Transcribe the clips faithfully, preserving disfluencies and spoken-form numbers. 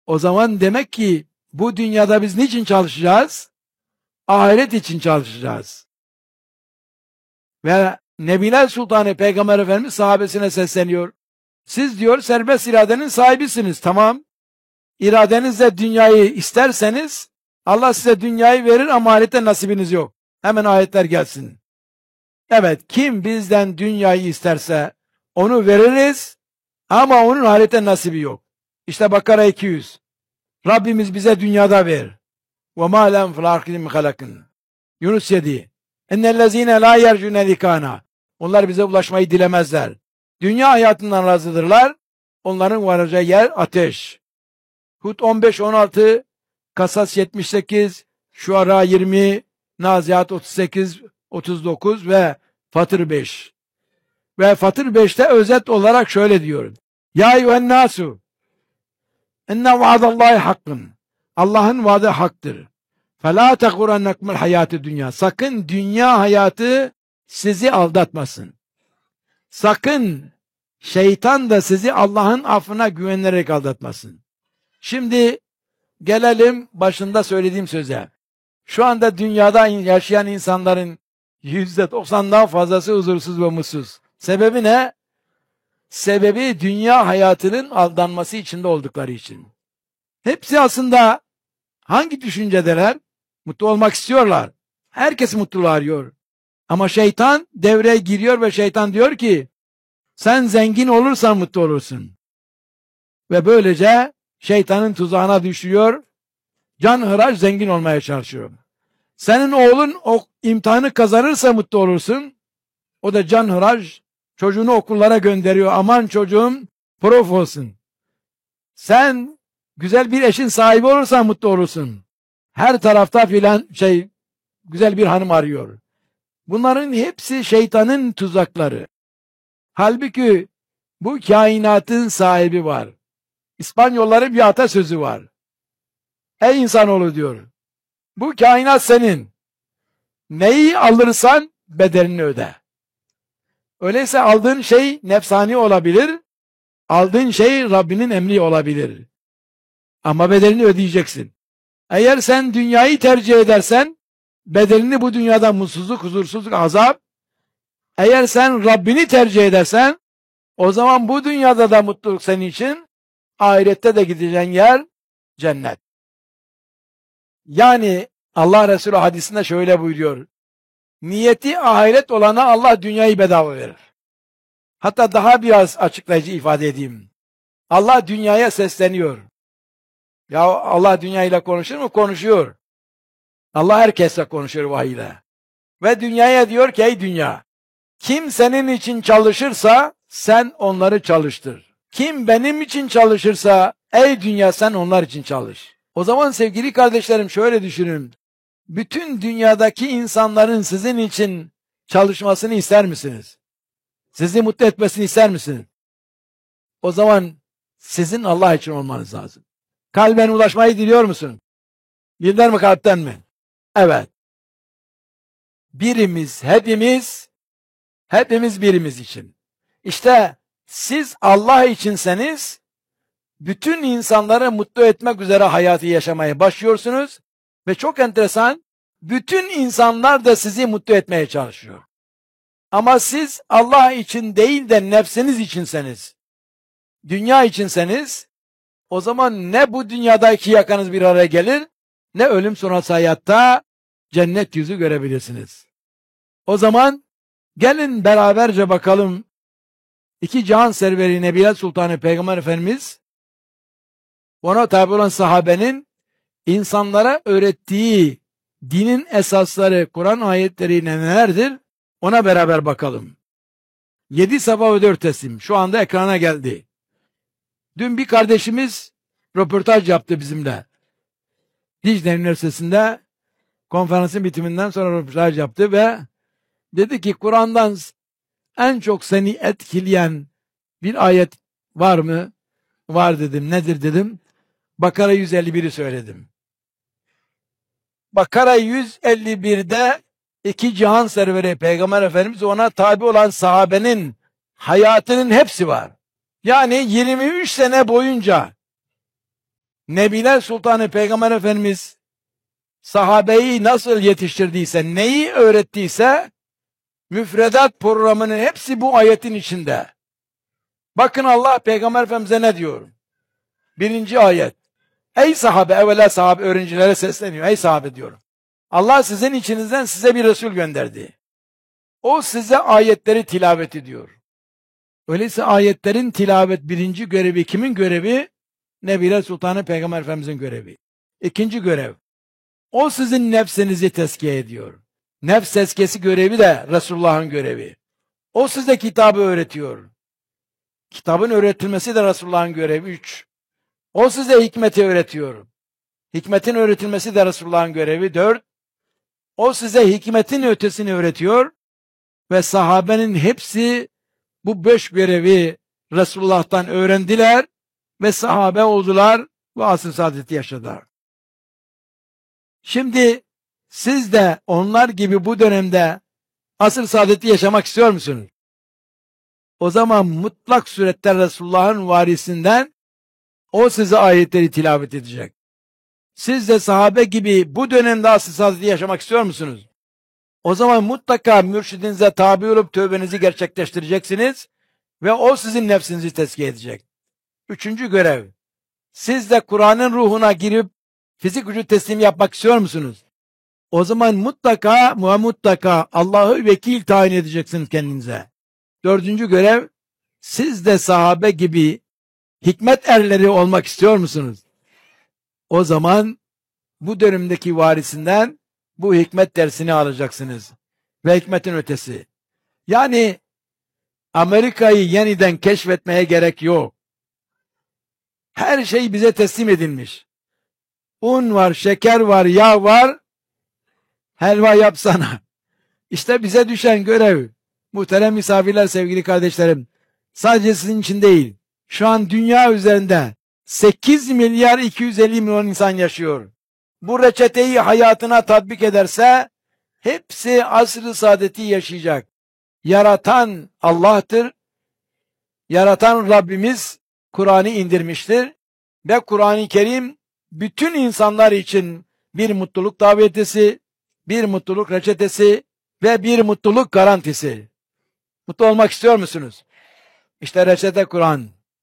O zaman demek ki bu dünyada biz niçin çalışacağız? Ahiret için çalışacağız. Ve Nebiler Sultanı Peygamber Efendimiz sahabesine sesleniyor. Siz diyor serbest iradenin sahibisiniz. Tamam. İradenizle dünyayı isterseniz Allah size dünyayı verir ama ahirette nasibiniz yok. Hemen ayetler gelsin. Evet, kim bizden dünyayı isterse onu veririz ama onun ahirette nasibi yok. İşte Bakara iki yüz. Rabbimiz bize dünyada ver. وَمَا لَمْ فِي الْاَخِرِ مِخَلَقٍ. Yunus yedi. اَنَّ la yercune likana. Onlar bize ulaşmayı dilemezler. Dünya hayatından razıdırlar. Onların varacağı yer ateş. Hud on beş on altı, Kasas yetmiş sekiz, Şuara yirmi, Nazihat otuz sekiz otuz dokuz ve Fatır beş. Ve Fatır beşte özet olarak şöyle diyor. Ya eyyühennâsu enne vaadallahi hakkın. Allah'ın vaadi haktır. Felâ tegurrennekumul hayâtü dünya. Sakın dünya hayatı sizi aldatmasın. Sakın şeytan da sizi Allah'ın affına güvenerek aldatmasın. Şimdi gelelim başında söylediğim söze. Şu anda dünyada yaşayan insanların yüzde doksandan fazlası huzursuz ve mutsuz. Sebebi ne? Sebebi dünya hayatının aldanması içinde oldukları için. Hepsi aslında hangi düşüncedeler? Mutlu olmak istiyorlar. Herkes mutluluğu arıyor. Ama şeytan devreye giriyor ve şeytan diyor ki sen zengin olursan mutlu olursun. Ve böylece şeytanın tuzağına düşüyor. Canhıraş zengin olmaya çalışıyor. Senin oğlun o imtihanı kazanırsa mutlu olursun. O da canhıraş çocuğunu okullara gönderiyor. Aman çocuğum prof olsun. Sen güzel bir eşin sahibi olursan mutlu olursun. Her tarafta filan şey güzel bir hanım arıyor. Bunların hepsi şeytanın tuzakları. Halbuki bu kainatın sahibi var. İspanyolların bir atasözü var. Ey insanoğlu diyor. Bu kainat senin. Neyi alırsan bedelini öde. Öyleyse aldığın şey nefsani olabilir. Aldığın şey Rabbinin emri olabilir. Ama bedelini ödeyeceksin. Eğer sen dünyayı tercih edersen bedelini bu dünyada mutsuzluk, huzursuzluk, azap. Eğer sen Rabbini tercih edersen o zaman bu dünyada da mutluluk senin için, ahirette de gideceğin yer cennet. Yani Allah Resulü hadisinde şöyle buyuruyor. Niyeti ahiret olana Allah dünyayı bedava verir. Hatta daha biraz açıklayıcı ifade edeyim. Allah dünyaya sesleniyor. Ya Allah dünyayla konuşur mu? Konuşuyor. Allah herkesle konuşuyor vahiyle. Ve dünyaya diyor ki ey dünya, kim senin için çalışırsa sen onları çalıştır. Kim benim için çalışırsa ey dünya sen onlar için çalış. O zaman sevgili kardeşlerim şöyle düşünün. Bütün dünyadaki insanların sizin için çalışmasını ister misiniz? Sizi mutlu etmesini ister misiniz? O zaman sizin Allah için olmanız lazım. Kalben ulaşmayı diliyor musun? Dilden mi kalpten mi? Evet. Birimiz, hepimiz, hepimiz birimiz için. İşte siz Allah içinseniz, bütün insanları mutlu etmek üzere hayatı yaşamaya başlıyorsunuz ve çok enteresan, bütün insanlar da sizi mutlu etmeye çalışıyor. Ama siz Allah için değil de nefsiniz içinseniz, dünya içinseniz, o zaman ne bu dünyada iki yakanız bir araya gelir, ne ölüm sonrası hayatta cennet yüzü görebilirsiniz. O zaman gelin beraberce bakalım, iki cihan serveri Nebiler Sultanı Peygamber Efendimiz, ona tabi olan sahabenin insanlara öğrettiği dinin esasları, Kur'an ayetleri nelerdir? Ona beraber bakalım. Yedi sabah ve dört teslim şu anda ekrana geldi. Dün bir kardeşimiz röportaj yaptı bizimle. Dicle Üniversitesi'nde konferansın bitiminden sonra röportaj yaptı ve dedi ki Kur'an'dan en çok seni etkileyen bir ayet var mı? Var dedim. Nedir dedim. Bakara yüz elli biri söyledim. Bakara yüz elli birde iki cihan serveri Peygamber Efendimiz ona tabi olan sahabenin hayatının hepsi var. Yani yirmi üç sene boyunca Nebiler Sultanı Peygamber Efendimiz sahabeyi nasıl yetiştirdiyse, neyi öğrettiyse müfredat programının hepsi bu ayetin içinde. Bakın Allah Peygamber Efendimiz'e ne diyor? Birinci ayet. Ey sahabe, evvela sahabe öğrencilere sesleniyor. Ey sahabe diyorum. Allah sizin içinizden size bir Resul gönderdi. O size ayetleri tilavet ediyor. Öyleyse ayetlerin tilavet birinci görevi kimin görevi? Nebiler Sultanı Peygamber Efendimiz'in görevi. İkinci görev. O sizin nefsinizi tezkiye ediyor. Nefs tezkiyesi görevi de Resulullah'ın görevi. O size kitabı öğretiyor. Kitabın öğretilmesi de Resulullah'ın görevi. Üç. O size hikmeti öğretiyor. Hikmetin öğretilmesi de Resulullah'ın görevi. Dört. O size hikmetin ötesini öğretiyor. Ve sahabenin hepsi bu beş görevi Resulullah'tan öğrendiler ve sahabe oldular ve asr-ı saadeti yaşadılar. Şimdi siz de onlar gibi bu dönemde asr-ı saadeti yaşamak istiyor musunuz? O zaman mutlak surette Resulullah'ın varisinden o size ayetleri tilavet edecek. Siz de sahabe gibi bu dönemde asr-ı saadeti yaşamak istiyor musunuz? O zaman mutlaka mürşidinize tabi olup tövbenizi gerçekleştireceksiniz ve o sizin nefsinizi tezkiye edecek. Üçüncü görev. Siz de Kur'an'ın ruhuna girip fizik vücut teslim yapmak istiyor musunuz? O zaman mutlaka ve mutlaka Allah'ı vekil tayin edeceksiniz kendinize. Dördüncü görev. Siz de sahabe gibi hikmet erleri olmak istiyor musunuz? O zaman bu dönemdeki varisinden bu hikmet dersini alacaksınız. Ve hikmetin ötesi. Yani Amerika'yı yeniden keşfetmeye gerek yok. Her şey bize teslim edilmiş. Un var, şeker var, yağ var. Helva yapsana. İşte bize düşen görev. Muhterem misafirler, sevgili kardeşlerim. Sadece sizin için değil. Şu an dünya üzerinde sekiz milyar iki yüz elli milyon insan yaşıyor. Bu reçeteyi hayatına tatbik ederse hepsi asr-ı saadeti yaşayacak. Yaratan Allah'tır. Yaratan Rabbimiz Kur'an'ı indirmiştir. Ve Kur'an-ı Kerim bütün insanlar için bir mutluluk davetisi, bir mutluluk reçetesi ve bir mutluluk garantisi. Mutlu olmak istiyor musunuz? İşte reçete Kur'an.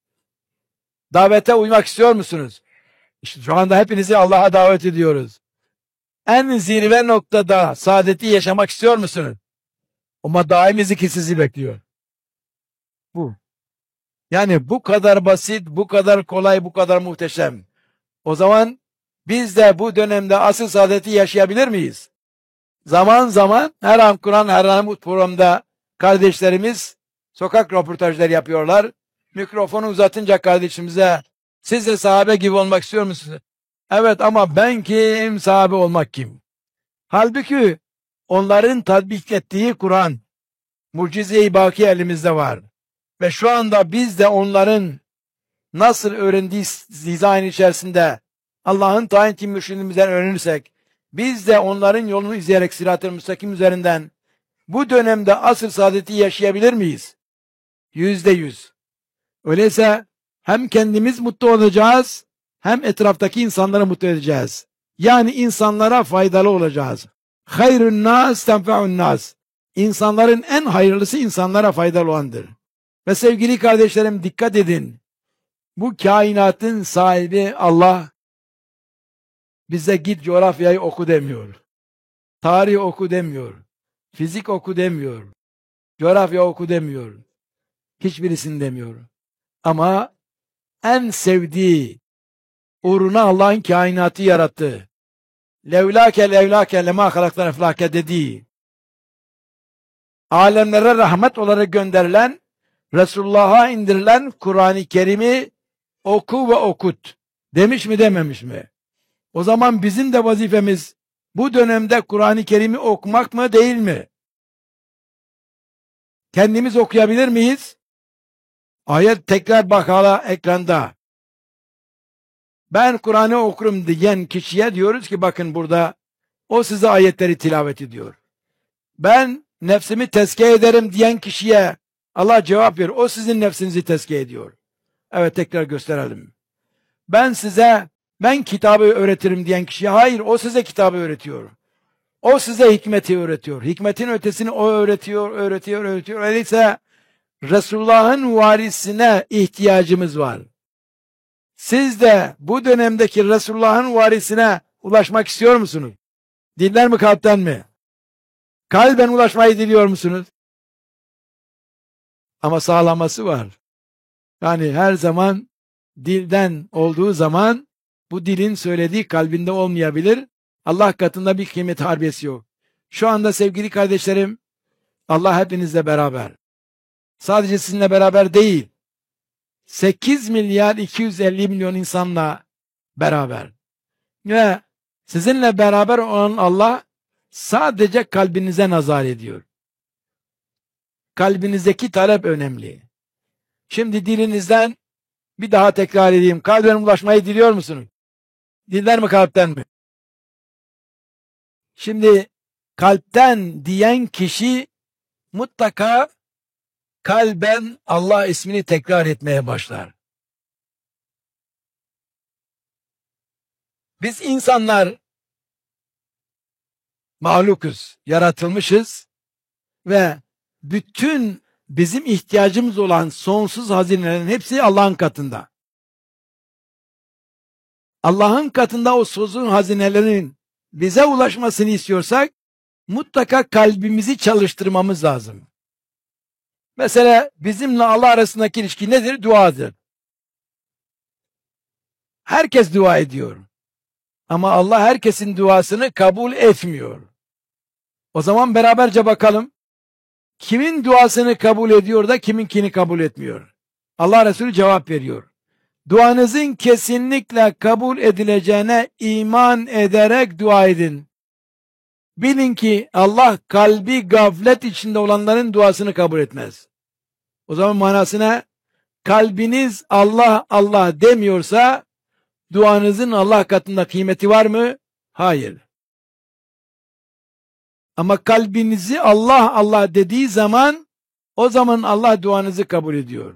Davete uymak istiyor musunuz? İşte şu anda hepinizi Allah'a davet ediyoruz. En zirve noktada saadeti yaşamak istiyor musunuz? Ama daimi zikir sizi bekliyor. Bu. Yani bu kadar basit, bu kadar kolay, bu kadar muhteşem. O zaman biz de bu dönemde asıl saadeti yaşayabilir miyiz? Zaman zaman her an Kur'an, her an bu programda kardeşlerimiz sokak röportajları yapıyorlar. Mikrofonu uzatınca kardeşimize siz de sahabe gibi olmak istiyor musunuz? Evet ama ben kim, sahabe olmak kim? Halbuki onların tatbik ettiği Kur'an, mucize-i baki elimizde var. Ve şu anda biz de onların nasıl öğrendiği dizayn içerisinde Allah'ın tayin ettiği mürşidimizden öğrenirsek, biz de onların yolunu izleyerek sırat-ı müstakim üzerinden bu dönemde asr-ı saadeti yaşayabilir miyiz? Yüzde yüz. Öyleyse hem kendimiz mutlu olacağız, hem etraftaki insanları mutlu edeceğiz. Yani insanlara faydalı olacağız. Hayrun nas tenfe'un nas. İnsanların en hayırlısı insanlara faydalı olandır. Ve sevgili kardeşlerim dikkat edin. Bu kainatın sahibi Allah bize git coğrafyayı oku demiyor. Tarih oku demiyor. Fizik oku demiyor. Coğrafya oku demiyor. Hiçbirisini demiyor. Ama en sevdiği uğruna Allah'ın kainatı yarattı. Levlâke levlâke lemâ halaktan eflâke dediği, alemlere rahmet olarak gönderilen, Resulullah'a indirilen Kur'an-ı Kerim'i oku ve okut. Demiş mi dememiş mi? O zaman bizim de vazifemiz bu dönemde Kur'an-ı Kerim'i okumak mı değil mi? Kendimiz okuyabilir miyiz? Ayet tekrar bak hala ekranda. Ben Kur'an'ı okurum diyen kişiye diyoruz ki bakın burada o size ayetleri tilavet ediyor. Ben nefsimi tezkiye ederim diyen kişiye Allah cevap veriyor. O sizin nefsinizi tezkiye ediyor. Evet tekrar gösterelim. Ben size Ben kitabı öğretirim diyen kişiye hayır, o size kitabı öğretiyor. O size hikmeti öğretiyor. Hikmetin ötesini o öğretiyor, öğretiyor, öğretiyor. Öyleyse Resulullah'ın varisine ihtiyacımız var. Siz de bu dönemdeki Resulullah'ın varisine ulaşmak istiyor musunuz? Dilden mi, kalpten mi? Kalben ulaşmayı diliyor musunuz? Ama sağlaması var. Yani her zaman dilden olduğu zaman bu dilin söylediği kalbinde olmayabilir. Allah katında bir kıymet harbiyesi yok. Şu anda sevgili kardeşlerim, Allah hepinizle beraber. Sadece sizinle beraber değil, sekiz milyar iki yüz elli milyon insanla beraber. Ve sizinle beraber olan Allah sadece kalbinize nazar ediyor. Kalbinizdeki talep önemli. Şimdi dilinizden bir daha tekrar edeyim. Kalben ulaşmayı diliyor musunuz? Dilden mi, kalpten mi? Şimdi kalpten diyen kişi mutlaka kalben Allah ismini tekrar etmeye başlar. Biz insanlar mahlukuz, yaratılmışız ve bütün bizim ihtiyacımız olan sonsuz hazinelerin hepsi Allah'ın katında. Allah'ın katında o sonsuz hazinelerin bize ulaşmasını istiyorsak mutlaka kalbimizi çalıştırmamız lazım. Mesela bizimle Allah arasındaki ilişki nedir? Duadır. Herkes dua ediyor. Ama Allah herkesin duasını kabul etmiyor. O zaman beraberce bakalım. Kimin duasını kabul ediyor da kiminkini kabul etmiyor? Allah Resulü cevap veriyor. Duanızın kesinlikle kabul edileceğine iman ederek dua edin. Bilin ki Allah kalbi gaflet içinde olanların duasını kabul etmez. O zaman manasına kalbiniz Allah Allah demiyorsa duanızın Allah katında kıymeti var mı? Hayır. Ama kalbinizi Allah Allah dediği zaman o zaman Allah duanızı kabul ediyor.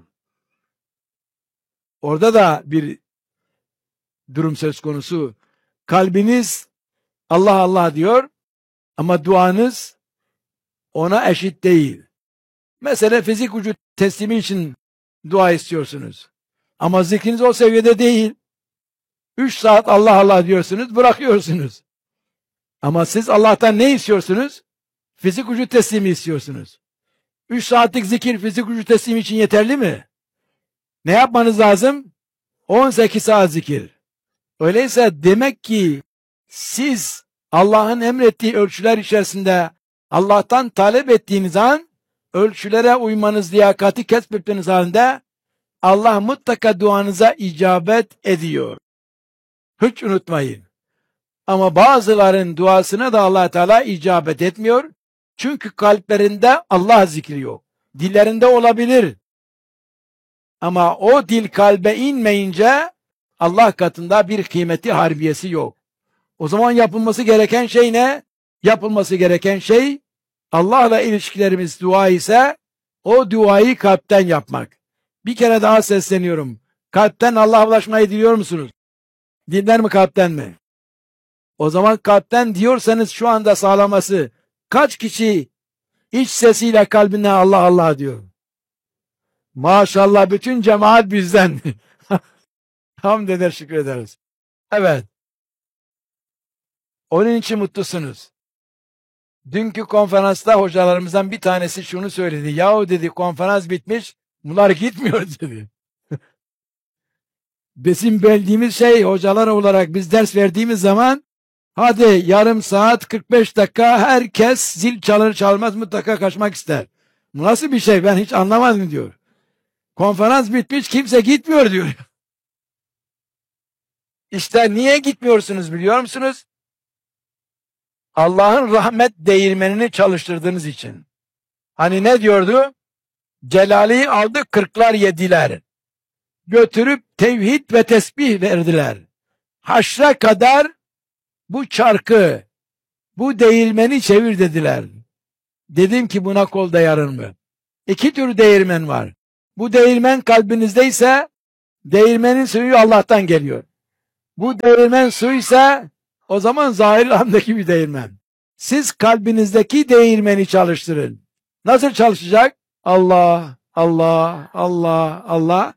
Orada da bir durum söz konusu. Kalbiniz Allah Allah diyor ama duanız ona eşit değil. Mesela fizik vücut teslimi için dua istiyorsunuz. Ama zikriniz o seviyede değil. Üç saat Allah Allah diyorsunuz, bırakıyorsunuz. Ama siz Allah'tan ne istiyorsunuz? Fizik vücut teslimi istiyorsunuz. Üç saatlik zikir fizik vücut teslimi için yeterli mi? Ne yapmanız lazım? on sekiz saat zikir. Öyleyse demek ki siz Allah'ın emrettiği ölçüler içerisinde Allah'tan talep ettiğiniz an ölçülere uymanız, liyakati kesbettiğiniz halinde Allah mutlaka duanıza icabet ediyor. Hiç unutmayın. Ama bazıların duasına da Allah Teala icabet etmiyor. Çünkü kalplerinde Allah zikri yok. Dillerinde olabilir. Ama o dil kalbe inmeyince Allah katında bir kıymeti harbiyesi yok. O zaman yapılması gereken şey ne? Yapılması gereken şey Allah'la ilişkilerimiz dua ise o duayı kalpten yapmak. Bir kere daha sesleniyorum. Kalpten Allah'a ulaşmayı diliyor musunuz? Dilden mi, kalpten mi? O zaman kalpten diyorsanız şu anda sağlaması kaç kişi iç sesiyle kalbine Allah Allah diyor? Maşallah bütün cemaat bizden. Hamd eder, şükrederiz. Evet. Onun için mutlusunuz. Dünkü konferansta hocalarımızdan bir tanesi şunu söyledi. Yahu dedi, konferans bitmiş, bunlar gitmiyor dedi. Bizim bildiğimiz şey, hocalar olarak biz ders verdiğimiz zaman hadi yarım saat kırk beş dakika herkes zil çalır çalmaz mutlaka kaçmak ister. Bu nasıl bir şey, ben hiç anlamadım diyor. Konferans bitmiş, kimse gitmiyor diyor. İşte niye gitmiyorsunuz biliyor musunuz? Allah'ın rahmet değirmenini çalıştırdığınız için. Hani ne diyordu? Celali'yi aldı, kırklar yediler. Götürüp tevhid ve tesbih verdiler. Haşra kadar bu çarkı, bu değirmeni çevir dediler. Dedim ki buna kol dayarır mı? İki tür değirmen var. Bu değirmen kalbinizdeyse değirmenin suyu Allah'tan geliyor. Bu değirmen suysa o zaman zahir andaki bir değirmen. Siz kalbinizdeki değirmeni çalıştırın. Nasıl çalışacak? Allah, Allah, Allah, Allah.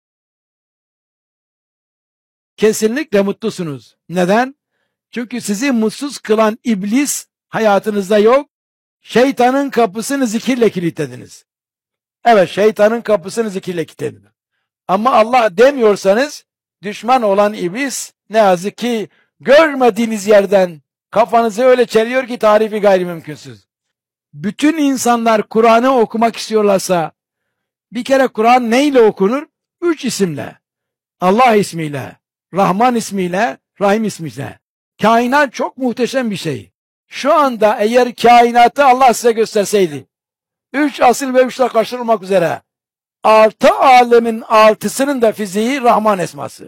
Kesinlikle mutlusunuz. Neden? Çünkü sizi mutsuz kılan iblis hayatınızda yok. Şeytanın kapısını zikirle kilitlediniz. Evet, şeytanın kapısını zikirle kilitlediniz. Ama Allah demiyorsanız düşman olan iblis ne yazık ki görmediğiniz yerden kafanızı öyle çeliyor ki tarifi gayrimümkünsüz. Bütün insanlar Kur'an'ı okumak istiyorlarsa bir kere Kur'an neyle okunur? Üç isimle. Allah ismiyle, Rahman ismiyle, Rahim ismiyle. Kainat çok muhteşem bir şey. Şu anda eğer kainatı Allah size gösterseydi, üç asıl ve üçle karşılanmak üzere, altı alemin altısının da fiziği Rahman esması.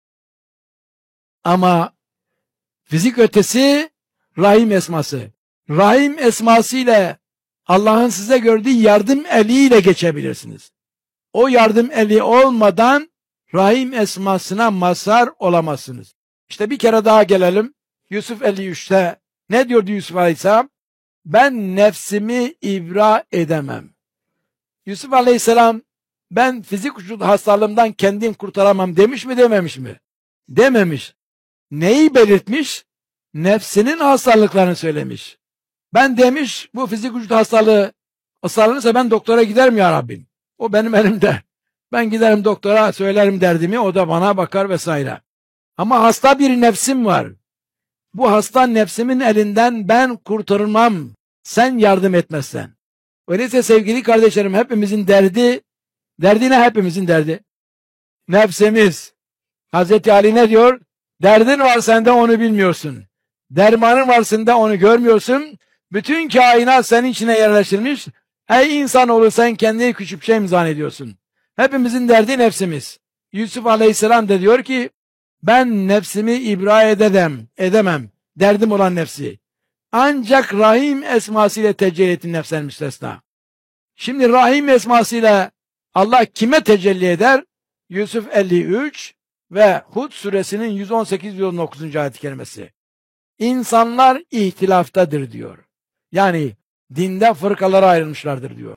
Ama fizik ötesi Rahim esması. Rahim esması ile Allah'ın size gördüğü yardım eliyle geçebilirsiniz. O yardım eli olmadan Rahim esmasına mazhar olamazsınız. İşte bir kere daha gelelim. Yusuf elli üçte ne diyordu Yusuf Aleyhisselam? Ben nefsimi ibra edemem. Yusuf Aleyhisselam ben fizik vücut hastalığımdan kendim kurtaramam demiş mi dememiş mi? Dememiş. Neyi belirtmiş? Nefsinin hastalıklarını söylemiş. Ben demiş bu fizik vücut hastalığı hastalanırsa ben doktora giderim ya Rabbim. O benim elimde. Ben giderim doktora söylerim derdimi, o da bana bakar vesaire. Ama hasta bir nefsim var. Bu hasta nefsimin elinden ben kurtarılmam sen yardım etmezsen. Öyleyse sevgili kardeşlerim hepimizin derdi, derdi ne hepimizin derdi? Nefsimiz. Hazreti Ali ne diyor? Derdin var sende onu bilmiyorsun. Dermanın var sende onu görmüyorsun. Bütün kainat senin içine yerleştirilmiş. Ey insanoğlu sen kendini küçük şey mi zannediyorsun? Hepimizin derdi nefsimiz. Yusuf Aleyhisselam da diyor ki ben nefsimi ibra edemem, edemem. Derdim olan nefsi. Ancak Rahim esmasıyla tecelli ettin nefsen müstesna. Şimdi Rahim esmasıyla Allah kime tecelli eder? Yusuf elli üç ve Hud suresinin yüz on sekiz yüz on dokuz. ayet-i kerimesi. İnsanlar ihtilaftadır diyor. Yani dinde fırkalara ayrılmışlardır diyor.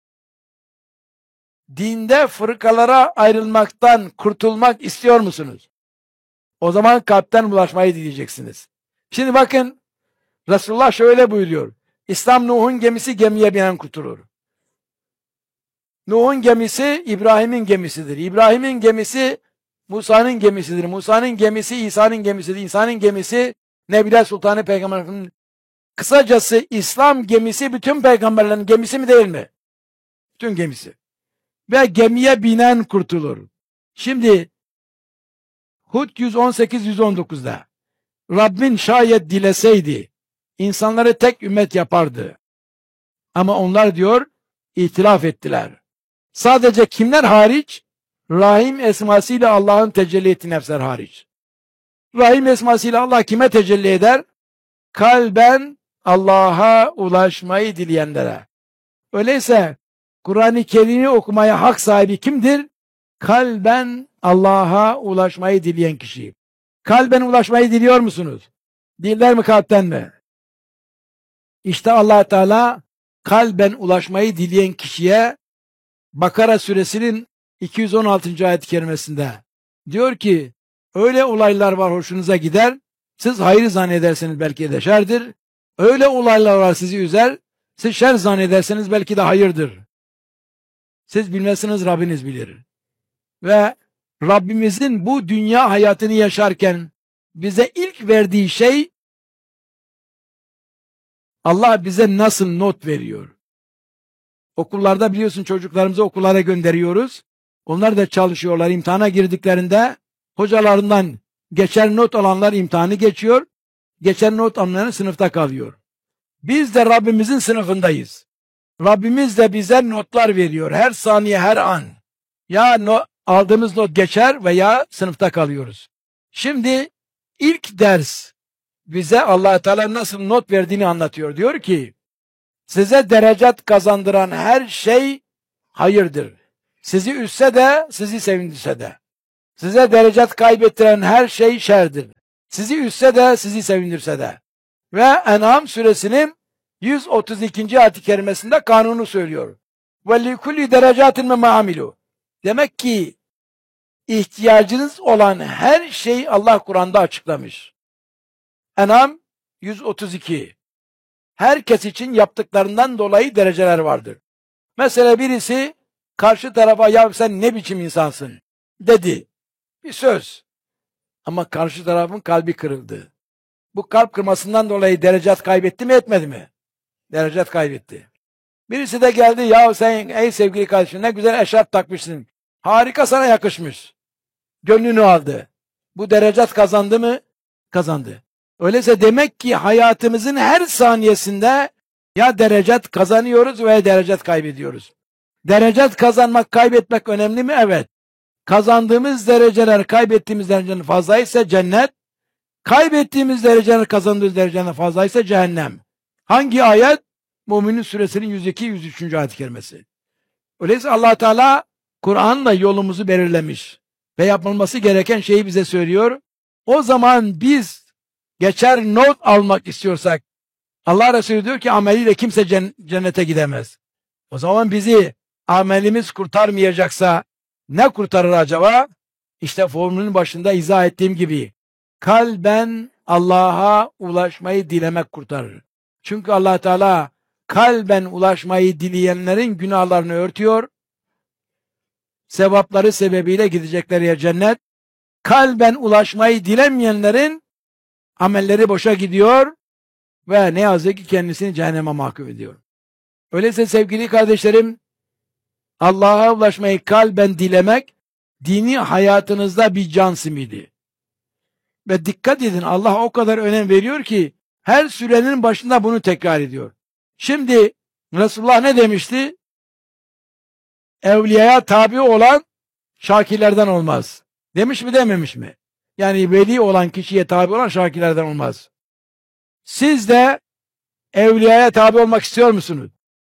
Dinde fırkalara ayrılmaktan kurtulmak istiyor musunuz? O zaman kalpten bulaşmayı dileyeceksiniz. Şimdi bakın Resulullah şöyle buyuruyor. İslam Nuh'un gemisi gemiye binen kurtulur. Nuh'un gemisi İbrahim'in gemisidir. İbrahim'in gemisi Musa'nın gemisidir. Musa'nın gemisi İsa'nın gemisidir. İsa'nın gemisi Nebiler Sultanı Peygamber'in. Kısacası İslam gemisi bütün peygamberlerin gemisi mi değil mi? Bütün gemisi. Ve gemiye binen kurtulur. Şimdi Hud yüz on sekiz yüz on dokuzda Rabbin şayet dileseydi insanları tek ümmet yapardı. Ama onlar diyor itilaf ettiler. Sadece kimler hariç? Rahim esmasıyla Allah'ın tecelli ettiği nefsler hariç. Rahim esmasıyla Allah kime tecelli eder? Kalben Allah'a ulaşmayı dileyenlere. Öyleyse Kur'an-ı Kerim'i okumaya hak sahibi kimdir? Kalben Allah'a ulaşmayı dileyen kişi. Kalben ulaşmayı diliyor musunuz? Diller mi kalpten mi? İşte Allah Teala kalben ulaşmayı dileyen kişiye Bakara suresinin iki yüz on altıncı. ayet-i kerimesinde diyor ki öyle olaylar var hoşunuza gider, siz hayır zannederseniz belki de şerdir. Öyle olaylar var sizi üzer, siz şer zannederseniz belki de hayırdır. Siz bilmezsiniz Rabbiniz bilir. Ve Rabbimizin bu dünya hayatını yaşarken bize ilk verdiği şey Allah bize nasıl not veriyor. Okullarda biliyorsun çocuklarımızı okullara gönderiyoruz. Onlar da çalışıyorlar. İmtihana girdiklerinde hocalarından geçer not alanlar imtihanı geçiyor. Geçer not alanların sınıfta kalıyor. Biz de Rabbimizin sınıfındayız. Rabbimiz de bize notlar veriyor. Her saniye, her an. Ya no, aldığımız not geçer veya sınıfta kalıyoruz. Şimdi ilk ders bize Allah Teala nasıl not verdiğini anlatıyor. Diyor ki size derecat kazandıran her şey hayırdır. Sizi üzse de sizi sevindirse de. Size derecat kaybettiren her şey şerdir. Sizi üstse de sizi sevindirse de. Ve En'am suresinin yüz otuz ikinci ayet-i kerimesinde kanunu söylüyor. وَلِكُلِّ دَرَجَاتٍ مَّا عَمِلُوا. Demek ki ihtiyacınız olan her şey Allah Kur'an'da açıklamış. En'am yüz otuz iki. Herkes için yaptıklarından dolayı dereceler vardır. Mesela birisi karşı tarafa ya sen ne biçim insansın dedi. Bir söz. Ama karşı tarafın kalbi kırıldı. Bu kalp kırmasından dolayı derecat kaybetti mi etmedi mi? Derecat kaybetti. Birisi de geldi ya sen ey sevgili kardeşim ne güzel eşarp takmışsın. Harika sana yakışmış. Gönlünü aldı. Bu derecat kazandı mı? Kazandı. Öyleyse demek ki hayatımızın her saniyesinde ya derecat kazanıyoruz veya derecat kaybediyoruz. Derecat kazanmak, kaybetmek önemli mi? Evet. Kazandığımız dereceler, kaybettiğimiz dereceler fazlaysa cennet, kaybettiğimiz dereceler, kazandığımız dereceler fazlaysa cehennem. Hangi ayet? Müminin suresinin yüz iki yüz üç. ayet-i kerimesi. Öyleyse Allah Teala Kur'an'la yolumuzu belirlemiş ve yapılması gereken şeyi bize söylüyor. O zaman biz geçer not almak istiyorsak Allah Resulü diyor ki ameliyle kimse cennete gidemez. O zaman bizi amelimiz kurtarmayacaksa ne kurtarır acaba? İşte formülün başında izah ettiğim gibi kalben Allah'a ulaşmayı dilemek kurtarır. Çünkü Allah Teala kalben ulaşmayı dileyenlerin günahlarını örtüyor. Sevapları sebebiyle gidecekleri yer cennet. Kalben ulaşmayı dilemeyenlerin amelleri boşa gidiyor ve ne yazık ki kendisini cehenneme mahkum ediyor. Öyleyse sevgili kardeşlerim, Allah'a ulaşmayı kalben dilemek, dini hayatınızda bir can simidi. Ve dikkat edin, Allah o kadar önem veriyor ki, her sürenin başında bunu tekrar ediyor. Şimdi, Resulullah ne demişti? Evliyaya tabi olan, şakirlerden olmaz. Demiş mi dememiş mi? Yani veli olan kişiye tabi olan şakirlerden olmaz. Siz de evliyaya tabi olmak istiyor musunuz?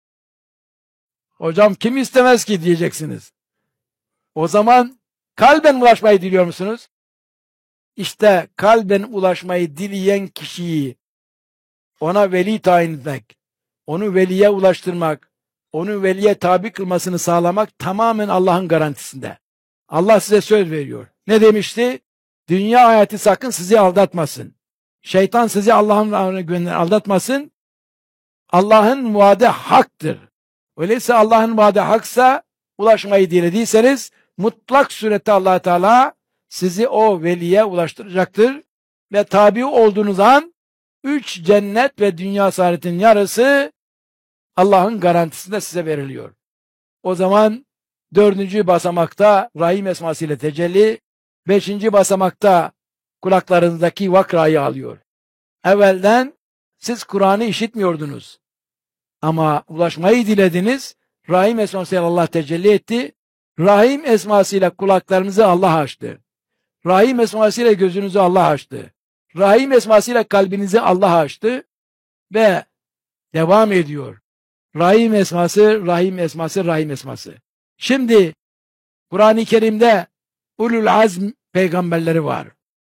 Hocam kim istemez ki diyeceksiniz. O zaman kalben ulaşmayı diliyor musunuz? İşte kalben ulaşmayı dileyen kişiyi ona veli tayin etmek, onu veliye ulaştırmak, onu veliye tabi kılmasını sağlamak tamamen Allah'ın garantisinde. Allah size söz veriyor. Ne demişti? Dünya hayatı sakın sizi aldatmasın. Şeytan sizi Allah'ın gönlüne aldatmasın. Allah'ın vaadi haktır. Öyleyse Allah'ın vaadi haksa ulaşmayı dilediyseniz mutlak surette Allah Teala sizi o veliye ulaştıracaktır ve tabi olduğunuz an üç cennet ve dünya saadetinin yarısı Allah'ın garantisinde size veriliyor. O zaman dördüncü basamakta Rahim esmasıyla tecelli, beşinci basamakta kulaklarınızdaki vakrayı alıyor. Evvelden siz Kur'an'ı işitmiyordunuz. Ama ulaşmayı dilediniz. Rahim esmasıyla Allah tecelli etti. Rahim esmasıyla kulaklarınızı Allah açtı. Rahim esmasıyla gözünüzü Allah açtı. Rahim esmasıyla kalbinizi Allah açtı. Ve devam ediyor. Rahim esması, Rahim esması, Rahim esması. Şimdi Kur'an-ı Kerim'de Ulul Azm peygamberleri var.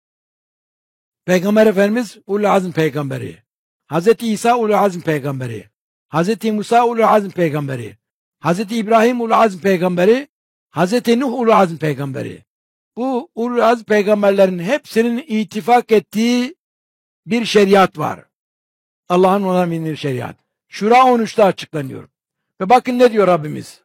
Peygamber Efendimiz Ulul Azm peygamberi. Hazreti İsa Ulul Azm peygamberi. Hazreti Musa Ulul Azm peygamberi. Hazreti İbrahim Ulul Azm peygamberi. Hazreti Nuh Ulul Azm peygamberi. Bu Ulul Azm peygamberlerin hepsinin ittifak ettiği bir şeriat var. Allah'ın ona bindiği şeriat. Şura on üçte açıklanıyor. Ve bakın ne diyor Rabbimiz?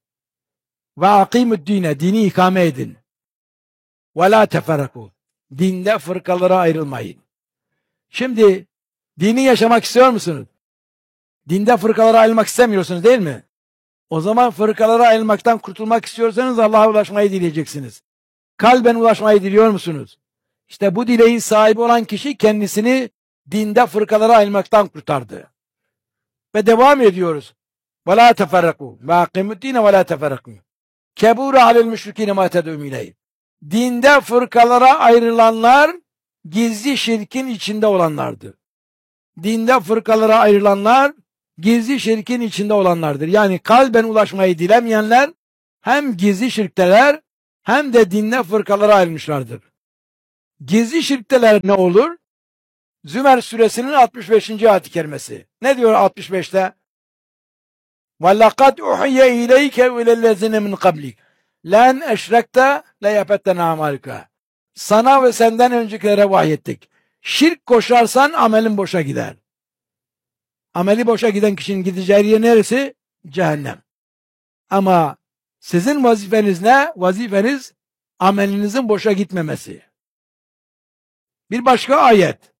Ve akimud dine, dini ikame edin. Ve la teferraku. Dinde fırkalara ayrılmayın. Şimdi dini yaşamak istiyor musunuz? Dinde fırkalara ayrılmak istemiyorsunuz değil mi? O zaman fırkalara ayrılmaktan kurtulmak istiyorsanız Allah'a ulaşmayı dileyeceksiniz. Kalben ulaşmayı diliyor musunuz? İşte bu dileğin sahibi olan kişi kendisini dinde fırkalara ayrılmaktan kurtardı. Ve devam ediyoruz. وَلَا تَفَرَّقُوا وَاقِمُوا الدِّينَ وَلَا تَفَرَّقُوا كَبُورَ عَلَى الْمُشْرِكِينَ مَا تَدْعُوهُمْ إِلَيْهِ. Dinde fırkalara ayrılanlar gizli şirkin içinde olanlardır. Dinde fırkalara ayrılanlar gizli şirkin içinde olanlardır. Yani kalben ulaşmayı dilemeyenler hem gizli şirkteler hem de dinde fırkalara ayrılmışlardır. Gizli şirkteler ne olur? Zümer suresinin altmış beşinci ayet-i kerimesi. Ne diyor altmış beşte? وَلَقَدْ اُحِيَّ اِلَيْكَ وَلَلَّذِينَ مِنْ قَبْلِكَ لَنْ اَشْرَكْتَ لَيَفَتَّنَ عَمَلِكَ. Sana ve senden öncekilere vahyettik. Şirk koşarsan amelin boşa gider. Ameli boşa giden kişinin gideceği yer neresi? Cehennem. Ama sizin vazifeniz ne? Vazifeniz amelinizin boşa gitmemesi. Bir başka ayet.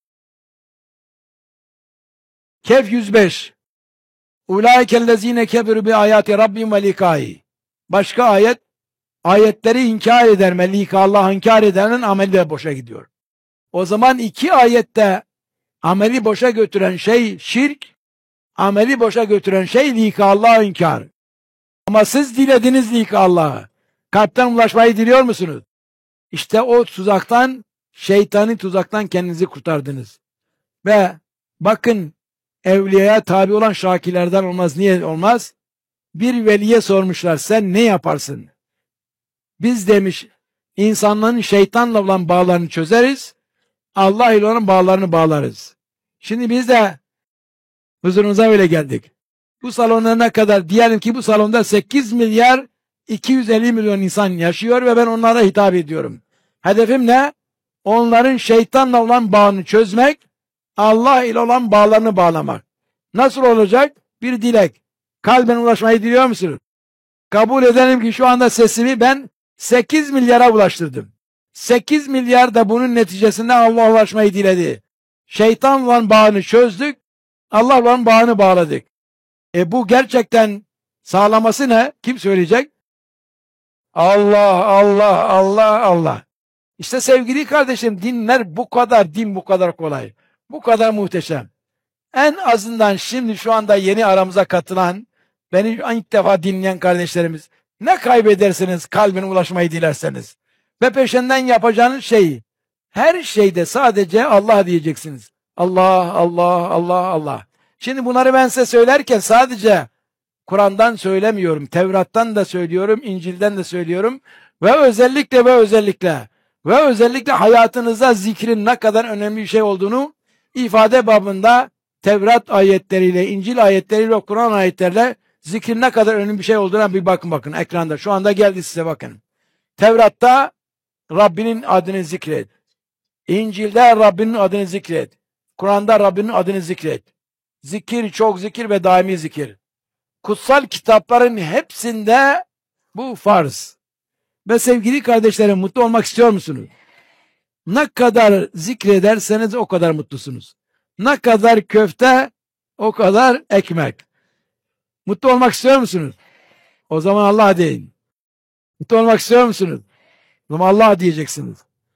Kehf yüz beş. Ulaikellezine keferu bi ayati rabbim ve likai. Başka ayet. Ayetleri inkar eder ve lika Allah'ı inkar edenin ameli de boşa gidiyor. O zaman iki ayette ameli boşa götüren şey şirk, ameli boşa götüren şey lika Allah'ı inkar. Ama siz dilediniz lika Allah'ı. Kalpten ulaşmayı diliyor musunuz? İşte o tuzaktan, şeytani tuzaktan kendinizi kurtardınız. Ve bakın, evliyaya tabi olan şakilerden olmaz. Niye olmaz? Bir veliye sormuşlar, sen ne yaparsın? Biz demiş, insanların şeytanla olan bağlarını çözeriz, Allah ile olan bağlarını bağlarız. Şimdi biz de huzurunuza öyle geldik. Bu salonda ne kadar? Diyelim ki bu salonda sekiz milyar iki yüz elli milyon insan yaşıyor ve ben onlara hitap ediyorum. Hedefim ne? Onların şeytanla olan bağını çözmek, Allah ile olan bağlarını bağlamak. Nasıl olacak? Bir dilek. Kalben ulaşmayı diliyor musunuz? Kabul edelim ki şu anda sesimi ben sekiz milyara ulaştırdım. sekiz milyar da bunun neticesinde Allah'a ulaşmayı diledi. Şeytanla olan bağını çözdük, Allah'la olan bağını bağladık. E bu gerçekten sağlaması ne? Kim söyleyecek? Allah, Allah, Allah, Allah. İşte sevgili kardeşim, dinler bu kadar, din bu kadar kolay. Bu kadar muhteşem. En azından şimdi şu anda yeni aramıza katılan, beni ilk defa dinleyen kardeşlerimiz, ne kaybedersiniz kalbine ulaşmayı dilerseniz? Ve peşinden yapacağınız şey, her şeyde sadece Allah diyeceksiniz. Allah, Allah, Allah, Allah. Şimdi bunları ben size söylerken sadece Kur'an'dan söylemiyorum, Tevrat'tan da söylüyorum, İncil'den de söylüyorum ve özellikle ve özellikle ve özellikle hayatınızda zikrin ne kadar önemli bir şey olduğunu ifade babında Tevrat ayetleriyle, İncil ayetleriyle, Kur'an ayetleriyle zikrin ne kadar önemli bir şey olduğuna bir bakın bakın ekranda. Şu anda geldi size bakın. Tevrat'ta Rabbinin adını zikret. İncil'de Rabbinin adını zikret. Kur'an'da Rabbinin adını zikret. Zikir, çok zikir ve daimi zikir. Kutsal kitapların hepsinde bu farz. Ve sevgili kardeşlerim, mutlu olmak istiyor musunuz? Ne kadar zikrederseniz o kadar mutlusunuz. Ne kadar köfte, o kadar ekmek. Mutlu olmak istiyor musunuz? O zaman Allah deyin. Mutlu olmak istiyor musunuz? O zaman Allah diyeceksiniz.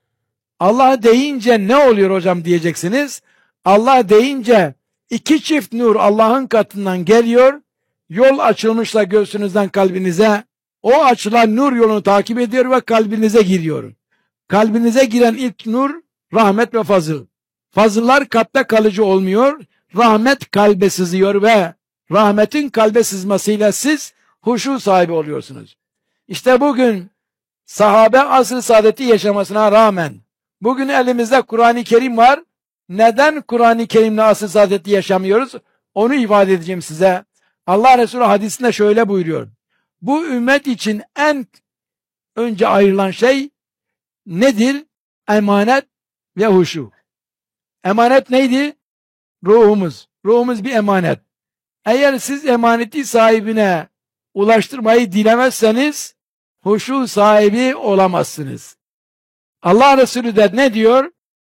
Allah deyince ne oluyor hocam diyeceksiniz. Allah deyince iki çift nur Allah'ın katından geliyor. Yol açılmışla göğsünüzden kalbinize. O açılan nur yolunu takip ediyor ve kalbinize giriyor. Kalbinize giren ilk nur rahmet ve fazıl. Fazıllar kalpte kalıcı olmuyor. Rahmet kalbe sızıyor ve rahmetin kalbe sızmasıyla siz huşu sahibi oluyorsunuz. İşte bugün sahabe asr-ı saadeti yaşamasına rağmen bugün elimizde Kur'an-ı Kerim var. Neden Kur'an-ı Kerim'le asr-ı saadeti yaşamıyoruz? Onu ifade edeceğim size. Allah Resulü hadisinde şöyle buyuruyor. Bu ümmet için en önce ayrılan şey nedir? Emanet ve huşu. Emanet neydi? Ruhumuz. Ruhumuz bir emanet. Eğer siz emaneti sahibine ulaştırmayı dilemezseniz huşu sahibi olamazsınız. Allah Resulü de ne diyor?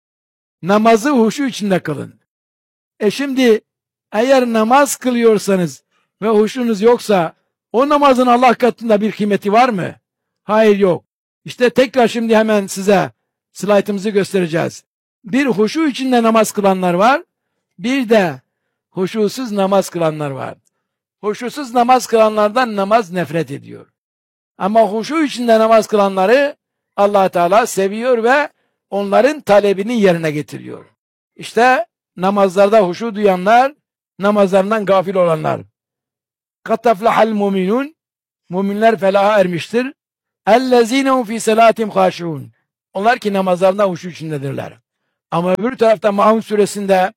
Namazı huşu içinde kılın. E şimdi eğer namaz kılıyorsanız ve huşunuz yoksa o namazın Allah katında bir kıymeti var mı? Hayır, yok. İşte tekrar şimdi hemen size slaytımızı göstereceğiz. Bir huşu içinde namaz kılanlar var. Bir de huşusuz namaz kılanlar var. Huşusuz namaz kılanlardan namaz nefret ediyor. Ama huşu içinde namaz kılanları Allah Teala seviyor ve onların talebini yerine getiriyor. İşte namazlarda huşu duyanlar, namazlarından gafil olanlar. Kataflahal muminun, müminler felaha ermiştir. اَلَّذ۪ينَ هُمْ ف۪ي سَلَاتِمْ خَاشِعُونَ. Onlar ki namazlarında huşu içindedirler. Ama öbür tarafta Maun suresinde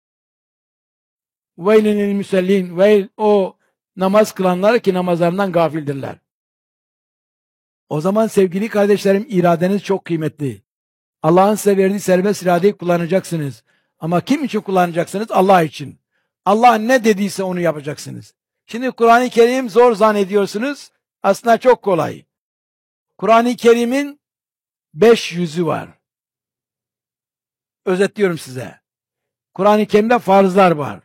وَيْلٍ müsellin, veil o namaz kılanlar ki namazlarından gafildirler. O zaman sevgili kardeşlerim, iradeniz çok kıymetli. Allah'ın size verdiği serbest iradeyi kullanacaksınız. Ama kim için kullanacaksınız? Allah için. Allah ne dediyse onu yapacaksınız. Şimdi Kur'an-ı Kerim zor zannediyorsunuz. Aslında çok kolay. Kur'an-ı Kerim'in beş yüzü var. Özetliyorum size. Kur'an-ı Kerim'de farzlar var.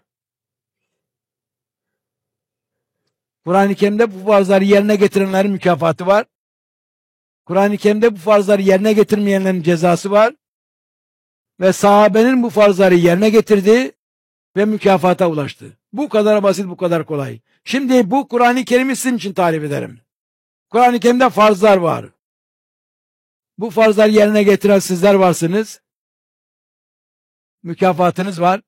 Kur'an-ı Kerim'de bu farzları yerine getirenlerin mükafatı var. Kur'an-ı Kerim'de bu farzları yerine getirmeyenlerin cezası var. Ve sahabenin bu farzları yerine getirdi ve mükafata ulaştı. Bu kadar basit, bu kadar kolay. Şimdi bu Kur'an-ı Kerim'i sizin için tarif ederim. Kur'an-ı Kerim'de farzlar var. Bu farzları yerine getiren sizler varsınız. Mükafatınız var.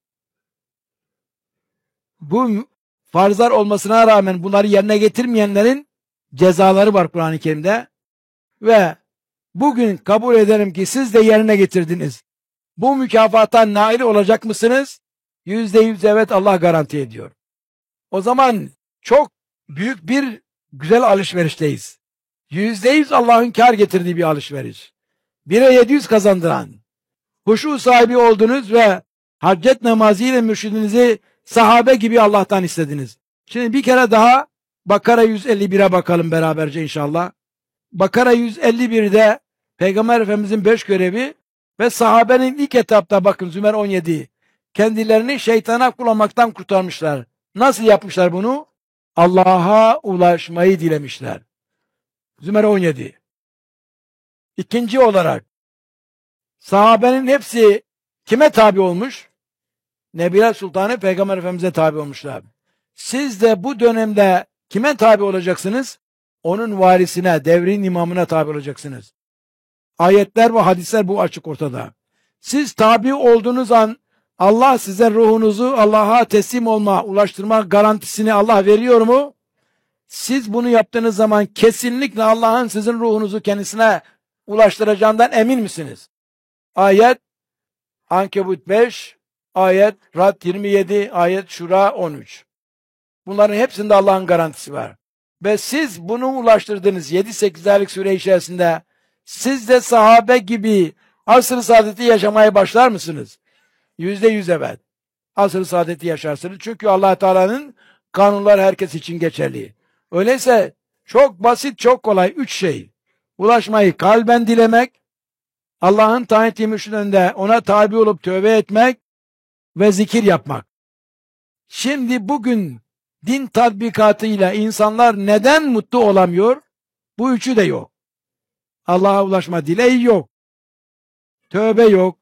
Bu farzlar olmasına rağmen bunları yerine getirmeyenlerin cezaları var Kur'an-ı Kerim'de. Ve bugün kabul ederim ki siz de yerine getirdiniz. Bu mükafata nail olacak mısınız? Yüzde yüz evet, Allah garanti ediyor. O zaman çok büyük bir güzel alışverişteyiz. Yüzde yüz Allah'ın kar getirdiği bir alışveriş. Bire yedi yüz kazandıran. Huşu sahibi oldunuz ve haccet namazı ile mürşidinizi sahabe gibi Allah'tan istediniz. Şimdi bir kere daha Bakara yüz elli bire bakalım beraberce inşallah. Bakara yüz elli birde Peygamber Efendimizin beş görevi ve sahabenin ilk etapta bakın Zümer on yedi. Kendilerini şeytana kullanmaktan kurtarmışlar. Nasıl yapmışlar bunu? Allah'a ulaşmayı dilemişler. Zümer on yedi. İkinci olarak sahabenin hepsi kime tabi olmuş? Nebiler Sultanı Peygamber Efendimiz'e tabi olmuşlar. Siz de bu dönemde kime tabi olacaksınız? Onun varisine, devrin imamına tabi olacaksınız. Ayetler ve hadisler bu açık ortada. Siz tabi olduğunuz an Allah size ruhunuzu Allah'a teslim olma, ulaştırma garantisini Allah veriyor mu? Siz bunu yaptığınız zaman kesinlikle Allah'ın sizin ruhunuzu kendisine ulaştıracağından emin misiniz? Ayet Ankebut beş, ayet Rad yirmi yedi, ayet Şura on üç. Bunların hepsinde Allah'ın garantisi var. Ve siz bunu ulaştırdınız yedi sekiz aylık süre içerisinde. Siz de sahabe gibi asr-ı saadeti yaşamaya başlar mısınız? Yüzde yüz evet. Asr-ı saadeti yaşarsınız. Çünkü Allah Teala'nın kanunları herkes için geçerli. Öyleyse çok basit, çok kolay üç şey. Ulaşmayı kalben dilemek, Allah'ın tayin ettiği mürşidinde ona tabi olup tövbe etmek ve zikir yapmak. Şimdi bugün din tatbikatıyla insanlar neden mutlu olamıyor? Bu üçü de yok. Allah'a ulaşma dileği yok. Tövbe yok.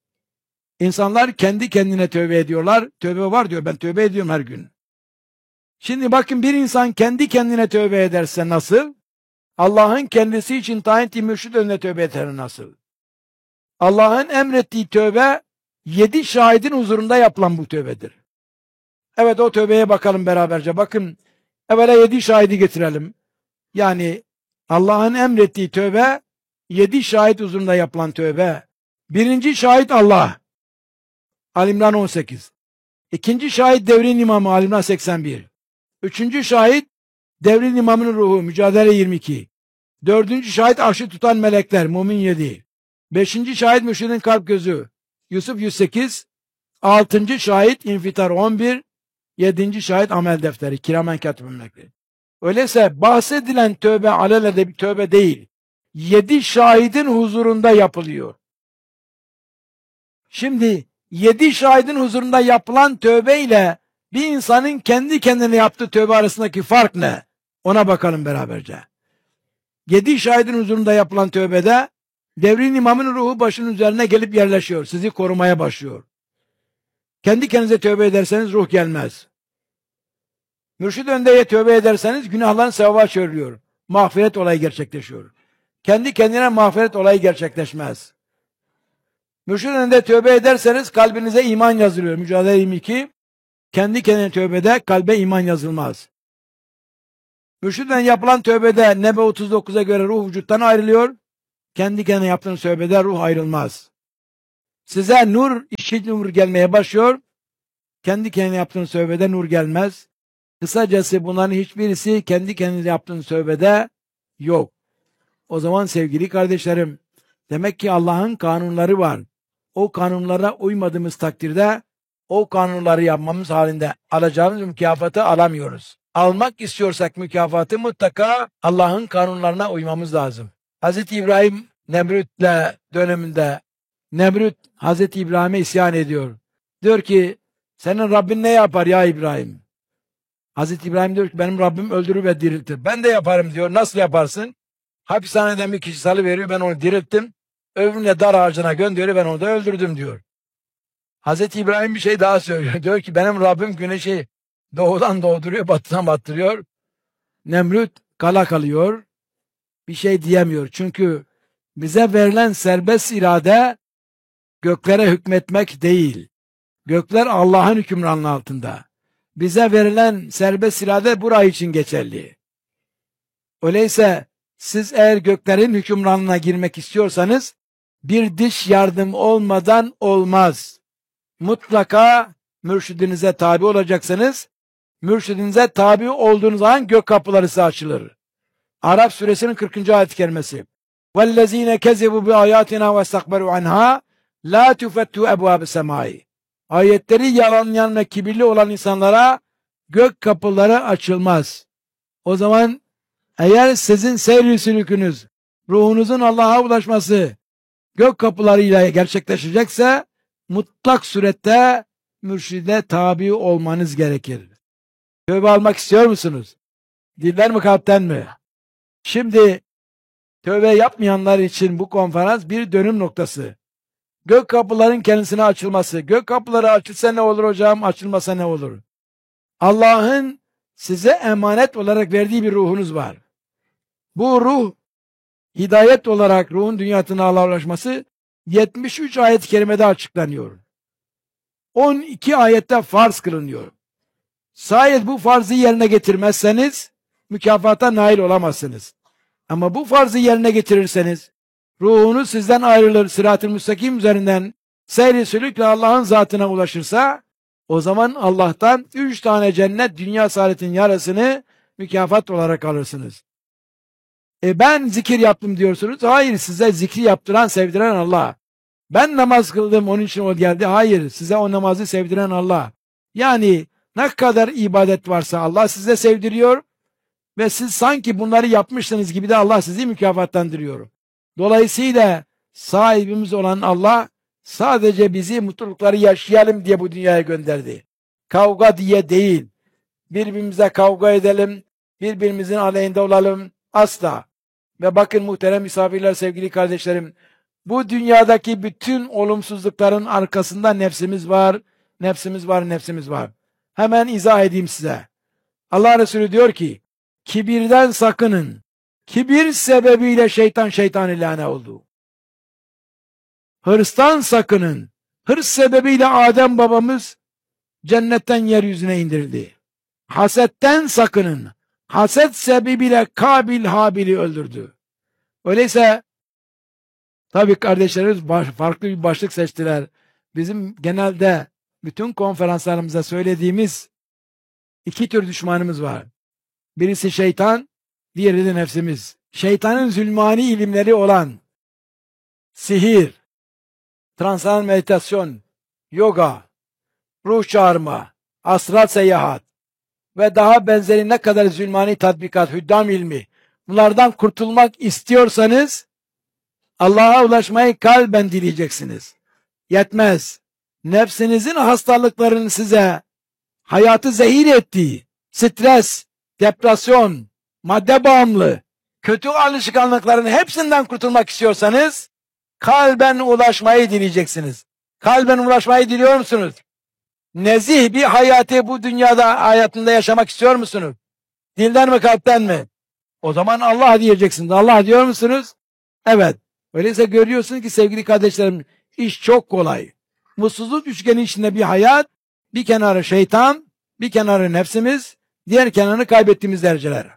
İnsanlar kendi kendine tövbe ediyorlar. Tövbe var diyor. Ben tövbe ediyorum her gün. Şimdi bakın, bir insan kendi kendine tövbe ederse nasıl? Allah'ın kendisi için tayin ettiği mürşid önüne tövbe eder nasıl? Allah'ın emrettiği tövbe yedi şahidin huzurunda yapılan bu tövbedir. Evet, o tövbeye bakalım beraberce. Bakın, evvela yedi şahidi getirelim. Yani Allah'ın emrettiği tövbe yedi şahit huzurunda yapılan tövbe. Birinci şahit Allah. Ali İmran on sekiz. İkinci şahit devrin imamı Ali İmran seksen bir. Üçüncü şahit devrin imamının ruhu Mücadele yirmi iki. Dördüncü şahit arşı tutan melekler Mümin yedi. Beşinci şahit mürşidin kalp gözü Yusuf yüz sekiz. Altıncı şahit İnfitar on bir. Yedinci şahit amel defteri Kiramen Katibun melekleri. Öyleyse bahsedilen tövbe alelade bir tövbe değil. Yedi şahidin huzurunda yapılıyor. Şimdi yedi şahidin huzurunda yapılan tövbe ile bir insanın kendi kendine yaptığı tövbe arasındaki fark ne? Ona bakalım beraberce. Yedi şahidin huzurunda yapılan tövbede devrin imamının ruhu başının üzerine gelip yerleşiyor. Sizi korumaya başlıyor. Kendi kendinize tövbe ederseniz ruh gelmez. Mürşid öndeye tövbe ederseniz günahların sevaba çevriliyor. Mağfiret olayı gerçekleşiyor. Kendi kendine mağfiret olayı gerçekleşmez. Mürşid önünde tövbe ederseniz kalbinize iman yazılıyor. Mücadele yirmi iki. Kendi kendine tövbede kalbe iman yazılmaz. Mürşiden yapılan tövbede Nebe otuz dokuza göre ruh vücuttan ayrılıyor. Kendi kendine yaptığın tövbede ruh ayrılmaz. Size nur, işi nur gelmeye başlıyor. Kendi kendine yaptığın tövbede nur gelmez. Kısacası bunların hiçbirisi kendi kendine yaptığın tövbede yok. O zaman sevgili kardeşlerim, demek ki Allah'ın kanunları var. O kanunlara uymadığımız takdirde o kanunları yapmamız halinde alacağımız mükafatı alamıyoruz. Almak istiyorsak mükafatı mutlaka Allah'ın kanunlarına uymamız lazım. Hazreti İbrahim Nemrut'le döneminde Nemrut Hazreti İbrahim'e isyan ediyor. Diyor ki senin Rabbin ne yapar ya İbrahim? Hazreti İbrahim diyor ki benim Rabbim öldürür ve diriltir. Ben de yaparım diyor. Nasıl yaparsın? Hapishaneden bir kişi salıveriyor, ben onu dirilttim. Öbürüne dar ağacına gönderiyor, ben onu da öldürdüm diyor. Hazreti İbrahim bir şey daha söylüyor. Diyor ki benim Rabbim güneşi doğudan doğduruyor, batıdan battırıyor. Nemrut kala kalıyor. Bir şey diyemiyor. Çünkü bize verilen serbest irade göklere hükmetmek değil. Gökler Allah'ın hükümranlığı altında. Bize verilen serbest irade burayı için geçerli. Öyleyse siz eğer göklerin hükümranlığına girmek istiyorsanız bir dış yardım olmadan olmaz. Mutlaka mürşidinize tabi olacaksınız. Mürşidinize tabi olduğunuz zaman gök kapıları size açılır. Araf suresinin kırkıncı ayet-i kerimesi. وَالَّذ۪ينَ كَذِبُوا بِآيَاتِنَا وَاسْتَكْبَرُوا عَنْهَا لَا تُفَتُّوا اَبْوَابِ السَّمَاءِ Ayetleri yalanlayan ve kibirli olan insanlara gök kapıları açılmaz. O zaman eğer sizin seyri sülükünüz, ruhunuzun Allah'a ulaşması gök kapılarıyla gerçekleşecekse mutlak surette mürşide tabi olmanız gerekir. Tövbe almak istiyor musunuz? Diller mi kalpten mi? Şimdi tövbe yapmayanlar için bu konferans bir dönüm noktası. Gök kapıların kendisine açılması. Gök kapıları açılsa ne olur hocam? Açılmasa ne olur? Allah'ın size emanet olarak verdiği bir ruhunuz var. Bu ruh hidayet olarak ruhun dünyasına Allah'a ulaşması yetmiş üç ayet-i kerimede açıklanıyor. on iki ayette farz kılınıyor. Şayet bu farzı yerine getirmezseniz mükafata nail olamazsınız. Ama bu farzı yerine getirirseniz ruhunuz sizden ayrılır, sırat-ı müstakim üzerinden seyri sülükle Allah'ın zatına ulaşırsa o zaman Allah'tan üç tane cennet dünya saadetin yarısını mükafat olarak alırsınız. E ben zikir yaptım diyorsunuz. Hayır, size zikri yaptıran, sevdiren Allah. Ben namaz kıldım onun için o geldi. Hayır, size o namazı sevdiren Allah. Yani ne kadar ibadet varsa Allah size sevdiriyor ve siz sanki bunları yapmışsınız gibi de Allah sizi mükafatlandırıyor. Dolayısıyla sahibimiz olan Allah sadece bizi mutlulukları yaşayalım diye bu dünyaya gönderdi. Kavga diye değil. Birbirimize kavga edelim, birbirimizin aleyhinde olalım. Asla. Ve bakın muhterem misafirler, sevgili kardeşlerim, bu dünyadaki bütün olumsuzlukların arkasında nefsimiz var, nefsimiz var, nefsimiz var. Hemen izah edeyim size. Allah Resulü diyor ki, kibirden sakının. Kibir sebebiyle şeytan şeytan ilane oldu. Hırstan sakının. Hırs sebebiyle Adem babamız cennetten yeryüzüne indirildi. Hasetten sakının. Haset sebebiyle Kabil Habil'i öldürdü. Öyleyse tabii kardeşlerimiz baş, farklı bir başlık seçtiler. Bizim genelde bütün konferanslarımızda söylediğimiz iki tür düşmanımız var. Birisi şeytan, diğeri de nefsimiz. Şeytanın zulmani ilimleri olan sihir, transal meditasyon, yoga, ruh çağırma, astral seyahat ve daha benzeri ne kadar zulmani tatbikat, hüddam ilmi, bunlardan kurtulmak istiyorsanız Allah'a ulaşmayı kalben dileyeceksiniz. Yetmez. Nefsinizin hastalıklarının size hayatı zehir ettiği, stres, depresyon, madde bağımlı, kötü alışkanlıkların hepsinden kurtulmak istiyorsanız kalben ulaşmayı dileyeceksiniz. Kalben ulaşmayı diliyor musunuz? Nezih bir hayatı bu dünyada hayatında yaşamak istiyor musunuz? Dilden mi kalpten mi? O zaman Allah diyeceksiniz. Allah diyor musunuz? Evet. Öyleyse görüyorsunuz ki sevgili kardeşlerim, iş çok kolay. Mutsuzluk üçgeni içinde bir hayat, bir kenarı şeytan, bir kenarı nefsimiz, diğer kenarını kaybettiğimiz dereceler.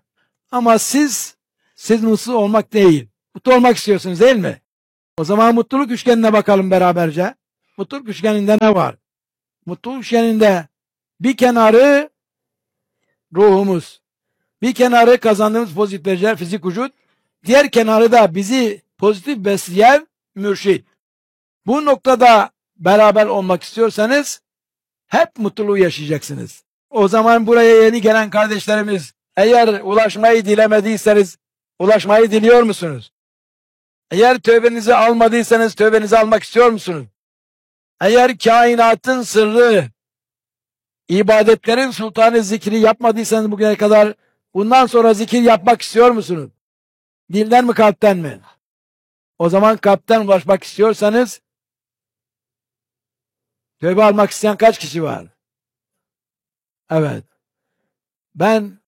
Ama siz, siz mutsuz olmak değil, mutlu olmak istiyorsunuz değil mi? O zaman mutluluk üçgenine bakalım beraberce. Mutluluk üçgeninde ne var? Mutluluk üçgeninde bir kenarı ruhumuz, bir kenarı kazandığımız pozitif beceriler, fizik vücut, diğer kenarı da bizi pozitif besleyen mürşit. Bu noktada beraber olmak istiyorsanız hep mutluluğu yaşayacaksınız. O zaman buraya yeni gelen kardeşlerimiz, eğer ulaşmayı dilemediyseniz ulaşmayı diliyor musunuz? Eğer tövbenizi almadıysanız tövbenizi almak istiyor musunuz? Eğer kainatın sırrı, ibadetlerin sultanı zikri yapmadıysanız bugüne kadar bundan sonra zikir yapmak istiyor musunuz? Dilden mi kalpten mi? O zaman kalpten ulaşmak istiyorsanız tövbe almak isteyen kaç kişi var? Evet. Ben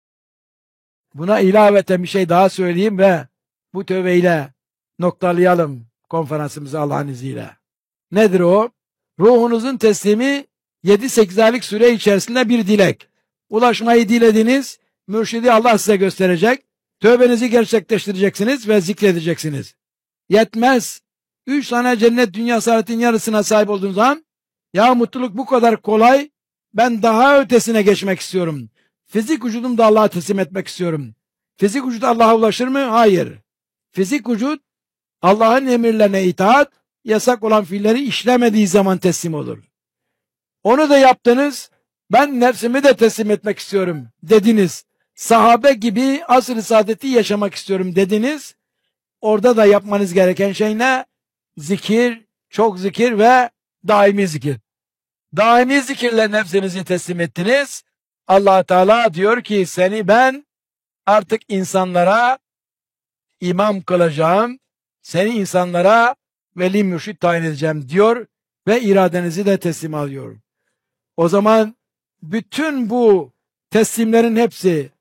buna ilaveten bir şey daha söyleyeyim ve bu tövbeyle noktalayalım konferansımızı Allah'ın izniyle. Nedir o? Ruhunuzun teslimi yedi sekiz aylık süre içerisinde bir dilek. Ulaşmayı dilediniz, mürşidi Allah size gösterecek. Tövbenizi gerçekleştireceksiniz ve zikredeceksiniz. Yetmez. Üç tane cennet dünya saadetin yarısına sahip olduğunuz zaman, ya mutluluk bu kadar kolay, ben daha ötesine geçmek istiyorum. Fizik vücudumu da Allah'a teslim etmek istiyorum. Fizik vücut Allah'a ulaşır mı? Hayır. Fizik vücut Allah'ın emirlerine itaat, yasak olan fiilleri işlemediği zaman teslim olur. Onu da yaptınız, ben nefsimi de teslim etmek istiyorum dediniz. Sahabe gibi asr-ı saadeti yaşamak istiyorum dediniz. Orada da yapmanız gereken şey ne? Zikir, çok zikir ve daimi zikir. Daimi zikirle nefsinizi teslim ettiniz. Allah Teala diyor ki seni ben artık insanlara imam kılacağım. Seni insanlara veli mürşit tayin edeceğim diyor ve iradenizi de teslim alıyor. O zaman bütün bu teslimlerin hepsi,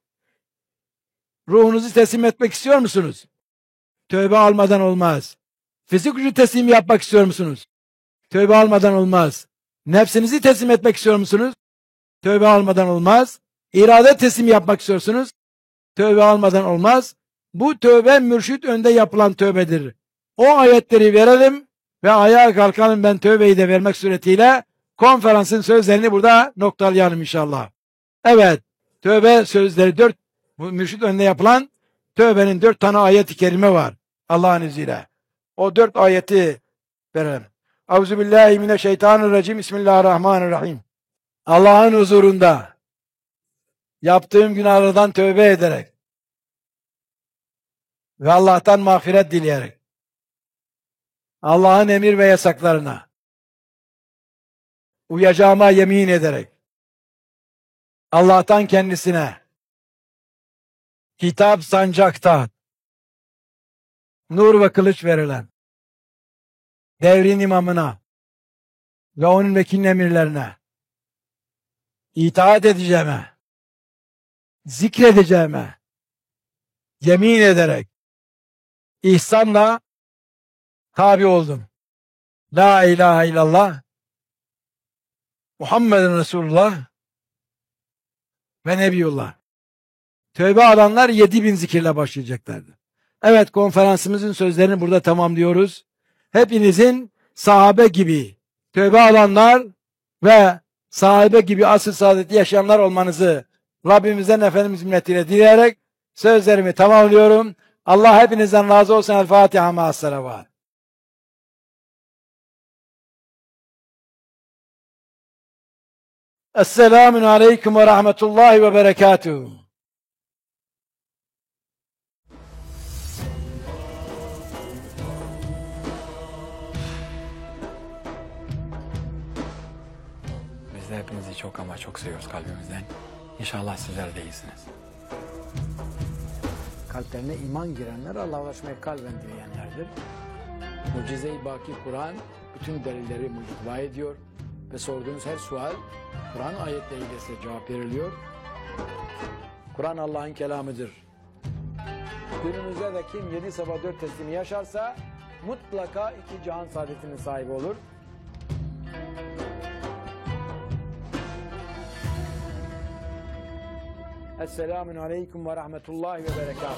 ruhunuzu teslim etmek istiyor musunuz? Tövbe almadan olmaz. Fizik gücü teslim yapmak istiyor musunuz? Tövbe almadan olmaz. Nefsinizi teslim etmek istiyor musunuz? Tövbe almadan olmaz. İrade teslim yapmak istiyorsunuz? Tövbe almadan olmaz. Bu tövbe mürşit önde yapılan tövbedir. O ayetleri verelim ve ayağa kalkalım, ben tövbeyi de vermek suretiyle konferansın sözlerini burada noktalayalım inşallah. Evet, tövbe sözleri dört, bu mürşit önünde yapılan tövbenin dört tane ayet-i kerime var Allah'ın izniyle. O dört ayeti verelim. Euzubillahimineşşeytanirracim. Bismillahirrahmanirrahim. Allah'ın huzurunda yaptığım günahlardan tövbe ederek ve Allah'tan mağfiret dileyerek, Allah'ın emir ve yasaklarına uyacağıma yemin ederek, Allah'tan kendisine kitap sancakta nur ve kılıç verilen devrin imamına ve onun vekilin emirlerine itaat edeceğime, zikredeceğime yemin ederek ihsanla tabi oldum. La ilahe illallah Muhammeden Resulullah ve Nebiyullah. Tövbe alanlar yedi bin zikirle başlayacaklardı. Evet, konferansımızın sözlerini burada tamamlıyoruz. Hepinizin sahabe gibi tövbe alanlar ve sahabe gibi asr-ı saadeti yaşayanlar olmanızı Rabbimizden Efendimiz minnetiyle dileyerek sözlerimi tamamlıyorum. Allah hepinizden razı olsun. El Fatiha ma'as salavat. Esselamun aleyküm ve rahmetullahi ve berekatuhu. Biz de hepinizi çok ama çok seviyoruz kalbimizden. İnşallah sizler de iyisiniz. Kalplerine iman girenler Allah'a ulaşmayı kalben dileyenlerdir. Mucize-i Baki Kur'an bütün delilleri mucizva ediyor ve sorduğunuz her sual Kur'an ayetleriyle size cevap veriliyor. Kur'an Allah'ın kelamıdır. Günümüzde de kim yedi sabah dört teslimi yaşarsa mutlaka iki cihan saadetinin sahibi olur. Esselamun aleyküm ve rahmetullahi ve berekatuhu.